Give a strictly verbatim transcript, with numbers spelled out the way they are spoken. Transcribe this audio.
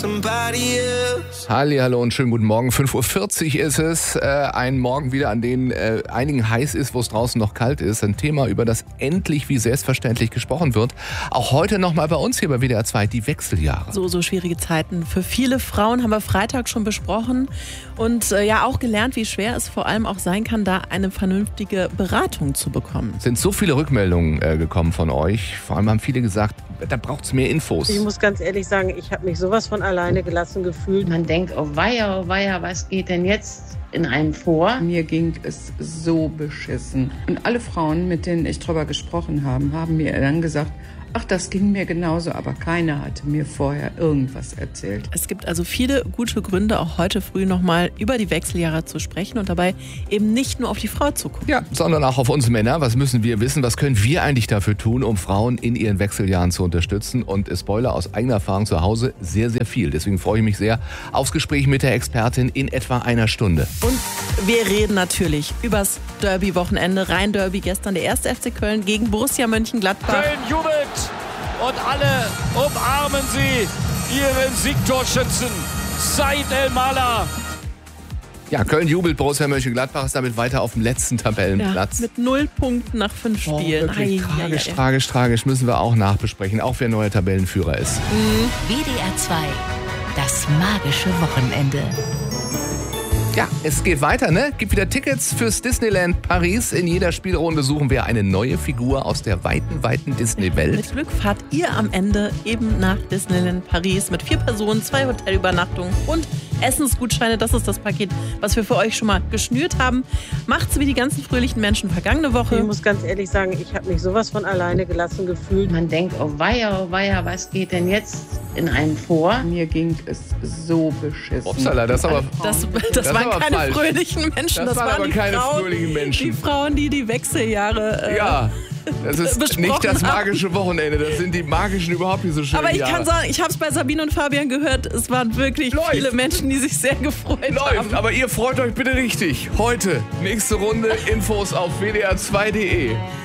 somebody else. Halli, hallo und schönen guten Morgen. fünf Uhr vierzig ist es. Äh, ein Morgen wieder, an dem äh, einigen heiß ist, wo es draußen noch kalt ist. Ein Thema, über das endlich wie selbstverständlich gesprochen wird. Auch heute nochmal bei uns hier bei W D R zwei, die Wechseljahre. So, so schwierige Zeiten. Für viele Frauen haben wir Freitag schon besprochen und äh, ja auch gelernt, wie schwer es vor allem auch sein kann, da eine vernünftige Beratung zu bekommen. Es sind so viele Rückmeldungen äh, gekommen von euch. Vor allem haben viele gesagt, da braucht es mehr Infos. Ich muss ganz ehrlich sagen, ich habe mich sowas von alleine gelassen gefühlt. Man denkt, oh weia, oh weia, was geht denn jetzt in einem vor? Mir ging es so beschissen. Und alle Frauen, mit denen ich drüber gesprochen habe, haben mir dann gesagt, ach, das ging mir genauso, aber keiner hatte mir vorher irgendwas erzählt. Es gibt also viele gute Gründe, auch heute früh nochmal über die Wechseljahre zu sprechen und dabei eben nicht nur auf die Frau zu gucken. Ja, sondern auch auf uns Männer. Was müssen wir wissen? Was können wir eigentlich dafür tun, um Frauen in ihren Wechseljahren zu unterstützen? Und äh, Spoiler aus eigener Erfahrung zu Hause, sehr, sehr viel. Deswegen freue ich mich sehr aufs Gespräch mit der Expertin in etwa einer Stunde. Und wir reden natürlich übers Derby-Wochenende. Rhein-Derby gestern, der erste F C Köln gegen Borussia Mönchengladbach. Köln jubelt und alle umarmen sie, ihren Siegtorschützen, Said El-Mala. Ja, Köln jubelt, Borussia Mönchengladbach ist damit weiter auf dem letzten Tabellenplatz. Ja, mit null Punkten nach fünf Oh, Spielen. wirklich Ei, tragisch, ei, ei. tragisch, tragisch. Müssen wir auch nachbesprechen, auch wer neuer Tabellenführer ist. W D R zwei, das magische Wochenende. Ja, es geht weiter, ne? Gibt wieder Tickets fürs Disneyland Paris. In jeder Spielrunde suchen wir eine neue Figur aus der weiten, weiten Disney-Welt. Mit Glück fahrt ihr am Ende eben nach Disneyland Paris mit vier Personen, zwei Hotelübernachtungen und Essensgutscheine. Das ist das Paket, was wir für euch schon mal geschnürt haben. Macht's wie die ganzen fröhlichen Menschen vergangene Woche. Ich muss ganz ehrlich sagen, ich habe mich sowas von alleine gelassen gefühlt. Man denkt, oh weia, oh weia, was geht denn jetzt in einem vor? Mir ging es so beschissen. Upsala, das aber... Das, das, Das waren aber keine falsch. fröhlichen Menschen. Das Das, waren waren aber die keine Frauen, fröhlichen Menschen. Die Frauen, die die Wechseljahre äh, Ja, das ist besprochen nicht das haben. magische Wochenende. Das sind die magischen, überhaupt nicht so schönen Aber ich Jahre. kann sagen, ich habe es bei Sabine und Fabian gehört, es waren wirklich Läuft. viele Menschen, die sich sehr gefreut Läuft, haben. aber ihr freut euch bitte richtig. Heute, nächste Runde, Infos auf W D R zwei Punkt de.